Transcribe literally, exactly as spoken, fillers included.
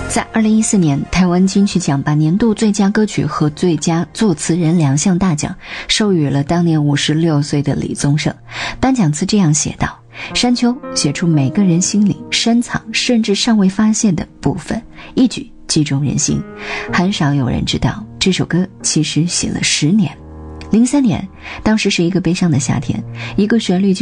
在二零一四年，台湾金曲奖把年度最佳歌曲和最佳作词人两项大奖授予了当年五十六岁的李宗盛。颁奖词这样写道：山丘写出每个人心里深藏甚至尚未发现的部分，一举击中人心。很少有人知道这首歌其实写了十年。零三年，当时是一个悲伤的夏天，一个旋律